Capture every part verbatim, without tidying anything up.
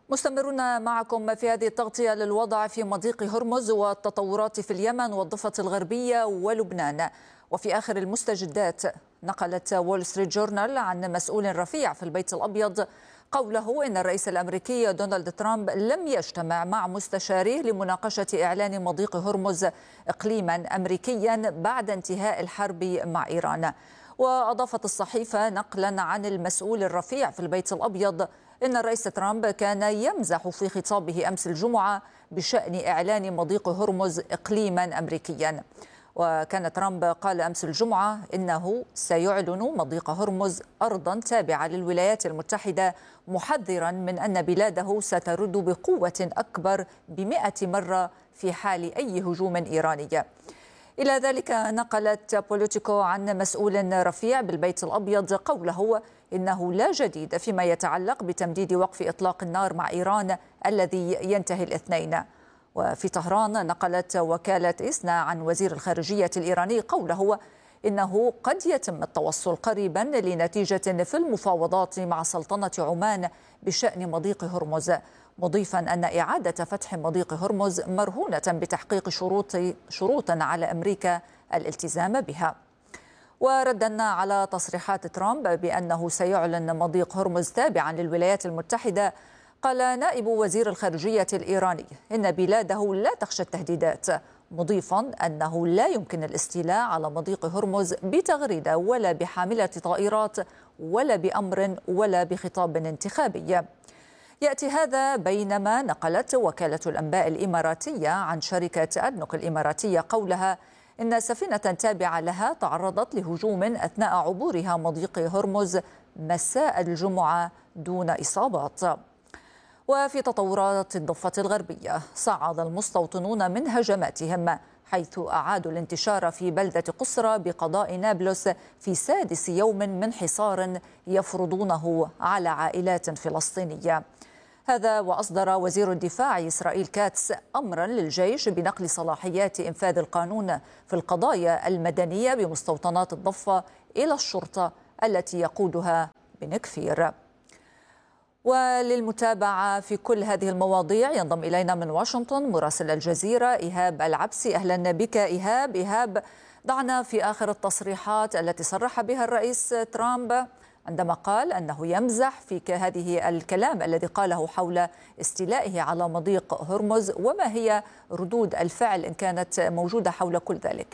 مستمرون معكم في هذه التغطية للوضع في مضيق هرمز والتطورات في اليمن والضفة الغربية ولبنان. وفي آخر المستجدات، نقلت وول ستريت جورنال عن مسؤول رفيع في البيت الأبيض قوله إن الرئيس الأمريكي دونالد ترامب لم يجتمع مع مستشاريه لمناقشة إعلان مضيق هرمز إقليما أمريكيا بعد انتهاء الحرب مع إيران. وأضافت الصحيفة نقلا عن المسؤول الرفيع في البيت الأبيض إن الرئيس ترامب كان يمزح في خطابه أمس الجمعة بشأن إعلان مضيق هرمز إقليما أمريكيا. وكان ترامب قال أمس الجمعة إنه سيعلن مضيق هرمز أرضا تابعة للولايات المتحدة، محذرا من أن بلاده سترد بقوة أكبر بمئة مرة في حال أي هجوم إيراني. إلى ذلك نقلت بوليتيكو عن مسؤول رفيع بالبيت الأبيض قوله إنه لا جديد فيما يتعلق بتمديد وقف إطلاق النار مع إيران الذي ينتهي الاثنين. وفي طهران نقلت وكالة إسنا عن وزير الخارجية الإيراني قوله إنه قد يتم التوصل قريبا لنتيجة في المفاوضات مع سلطنة عمان بشأن مضيق هرمز، مضيفا أن إعادة فتح مضيق هرمز مرهونة بتحقيق شروط شروط على أمريكا الالتزام بها. وردا على تصريحات ترامب بأنه سيعلن مضيق هرمز تابعا للولايات المتحدة، قال نائب وزير الخارجية الإيراني إن بلاده لا تخشى التهديدات، مضيفا أنه لا يمكن الاستيلاء على مضيق هرمز بتغريدة ولا بحاملة طائرات ولا بأمر ولا بخطاب انتخابي. يأتي هذا بينما نقلت وكالة الأنباء الإماراتية عن شركة أدنوك الإماراتية قولها إن سفينة تابعة لها تعرضت لهجوم أثناء عبورها مضيق هرمز مساء الجمعة دون إصابات. وفي تطورات الضفة الغربية، صعد المستوطنون من هجماتهم حيث أعادوا الانتشار في بلدة قصرى بقضاء نابلس في سادس يوم من حصار يفرضونه على عائلات فلسطينية. هذا وأصدر وزير الدفاع إسرائيل كاتس أمرا للجيش بنقل صلاحيات إنفاذ القانون في القضايا المدنية بمستوطنات الضفة إلى الشرطة التي يقودها بن كفير. وللمتابعة في كل هذه المواضيع ينضم إلينا من واشنطن مراسل الجزيرة إيهاب العبسي. أهلا بك إيهاب. إيهاب، ضعنا في آخر التصريحات التي صرح بها الرئيس ترامب عندما قال أنه يمزح في هذه الكلام الذي قاله حول استيلائه على مضيق هرمز، وما هي ردود الفعل إن كانت موجودة حول كل ذلك؟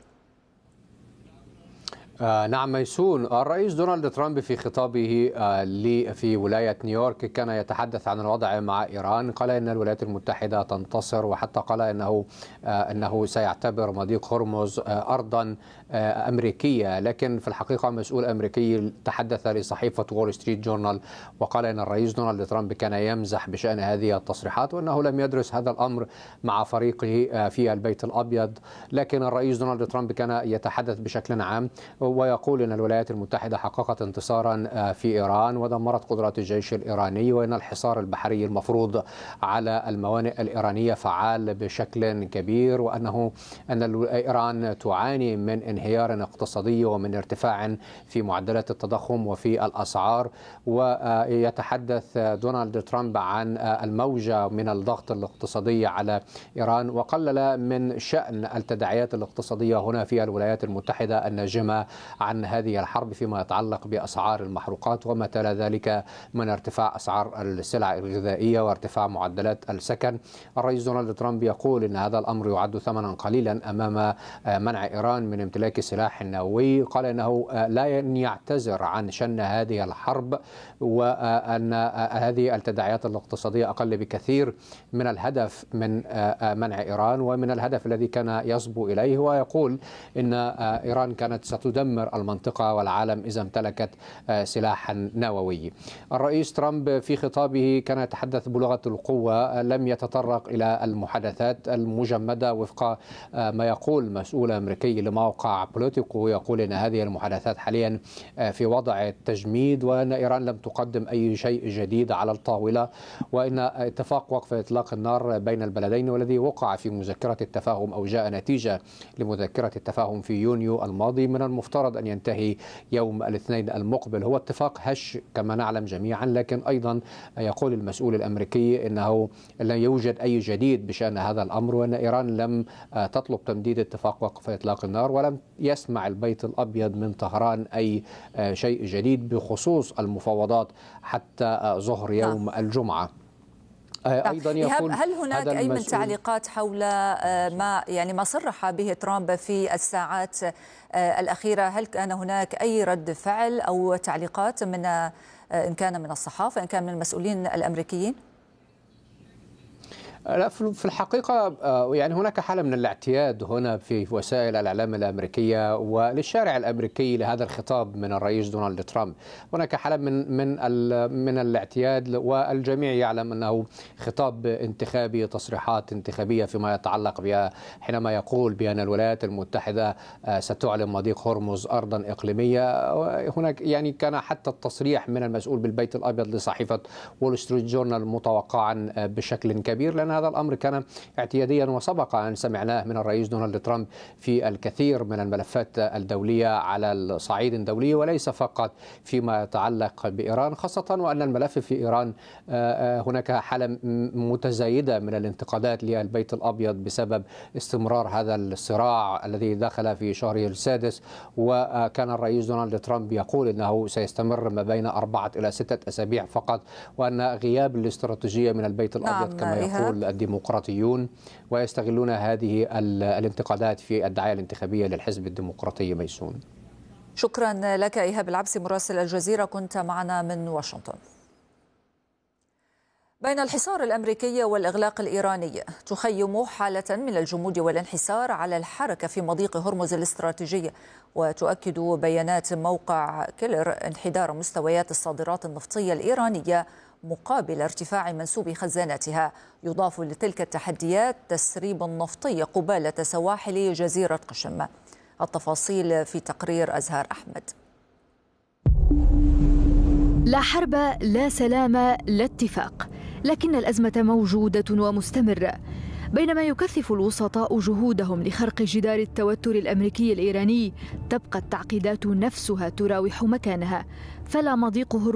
آه نعم ميسون، الرئيس دونالد ترامب في خطابه آه في ولاية نيويورك كان يتحدث عن الوضع مع إيران. قال إن الولايات المتحدة تنتصر، وحتى قال إنه آه أنه سيعتبر مضيق هرمز آه أرضا آه أمريكية. لكن في الحقيقة مسؤول أمريكي تحدث لصحيفة وول ستريت جورنال وقال إن الرئيس دونالد ترامب كان يمزح بشأن هذه التصريحات، وأنه لم يدرس هذا الأمر مع فريقه آه في البيت الأبيض. لكن الرئيس دونالد ترامب كان يتحدث بشكل عام ويقول أن الولايات المتحدة حققت انتصارا في إيران ودمرت قدرات الجيش الإيراني، وأن الحصار البحري المفروض على الموانئ الإيرانية فعال بشكل كبير، وأنه أن إيران تعاني من انهيار اقتصادي ومن ارتفاع في معدلات التضخم وفي الأسعار. ويتحدث دونالد ترامب عن الموجة من الضغط الاقتصادي على إيران، وقلل من شأن التداعيات الاقتصادية هنا في الولايات المتحدة الناجمة عن هذه الحرب فيما يتعلق بأسعار المحروقات وما تلا ذلك من ارتفاع أسعار السلع الغذائية وارتفاع معدلات السكن. الرئيس دونالد ترامب يقول إن هذا الأمر يعد ثمنا قليلا أمام منع إيران من امتلاك سلاح نووي. قال إنه لا يعتذر عن شن هذه الحرب، وأن هذه التداعيات الاقتصادية أقل بكثير من الهدف من منع إيران ومن الهدف الذي كان يصبو إليه. ويقول إن إيران كانت ستدمر المنطقة والعالم إذا امتلكت سلاحا نووي. الرئيس ترامب في خطابه كان يتحدث بلغة القوة، لم يتطرق إلى المحادثات المجمدة وفق ما يقول مسؤول أمريكي لموقع بوليتيكو. يقول إن هذه المحادثات حاليا في وضع التجميد، وأن إيران لم تقدم أي شيء جديد على الطاولة، وإن اتفاق وقف إطلاق النار بين البلدين والذي وقع في مذكرة التفاهم أو جاء نتيجة لمذكرة التفاهم في يونيو الماضي من المفترض المفترض أن ينتهي يوم الاثنين المقبل. هو اتفاق هش كما نعلم جميعا، لكن أيضا يقول المسؤول الأمريكي أنه لا يوجد أي جديد بشأن هذا الأمر، وأن إيران لم تطلب تمديد اتفاق وقف إطلاق النار، ولم يسمع البيت الأبيض من طهران أي شيء جديد بخصوص المفاوضات حتى ظهر يوم الجمعة. أيضا يقول هل هناك أي من تعليقات حول ما يعني ما صرح به ترامب في الساعات الأخيرة؟ هل كان هناك أي رد فعل أو تعليقات من إن كان من الصحافة إن كان من المسؤولين الأمريكيين؟ لا، في الحقيقة يعني هناك حالة من الاعتياد هنا في وسائل الإعلام الأمريكية وللشارع الأمريكي لهذا الخطاب من الرئيس دونالد ترامب. هناك حالة من من من الاعتياد، والجميع يعلم أنه خطاب انتخابي، تصريحات انتخابية فيما يتعلق بها، حينما يقول بأن الولايات المتحدة ستعلن مضيق هرمز أرضا إقليمية. هناك يعني كان حتى التصريح من المسؤول بالبيت الأبيض لصحيفة وول ستريت جورنال متوقعا بشكل كبير، لأن هذا الأمر كان اعتياديا وسبق أن سمعناه من الرئيس دونالد ترامب في الكثير من الملفات الدولية على الصعيد دولي، وليس فقط فيما يتعلق بإيران، خاصة وأن الملف في إيران هناك حالة متزايدة من الانتقادات للبيت الأبيض بسبب استمرار هذا الصراع الذي دخل في شهره السادس، وكان الرئيس دونالد ترامب يقول أنه سيستمر ما بين أربعة إلى ستة أسابيع فقط، وأن غياب الاستراتيجية من البيت الأبيض نعم كما يقول الديمقراطيون، ويستغلون هذه الانتقادات في الدعاية الانتخابية للحزب الديمقراطي. ميسون، شكرا لك إيهاب العبسي مراسل الجزيرة، كنت معنا من واشنطن. بين الحصار الأمريكي والإغلاق الإيراني تخيم حالة من الجمود والانحسار على الحركة في مضيق هرمز الاستراتيجي، وتؤكد بيانات موقع كيلر انحدار مستويات الصادرات النفطية الإيرانية مقابل ارتفاع منسوب خزاناتها. يضاف لتلك التحديات تسريب نفطي قبالة سواحل جزيرة قشم. التفاصيل في تقرير أزهار أحمد. لا حرب، لا سلام، لا اتفاق، لكن الأزمة موجودة ومستمرة. بينما يكثف الوسطاء جهودهم لخرق جدار التوتر الأمريكي الإيراني، تبقى التعقيدات نفسها تراوح مكانها. فلا مضيق هرمز